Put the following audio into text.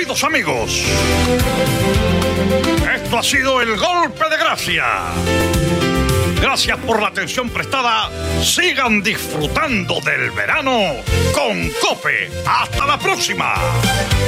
queridos amigos, esto ha sido el Golpe de Gracia. Gracias por la atención prestada. Sigan disfrutando del verano con COPE. ¡Hasta la próxima!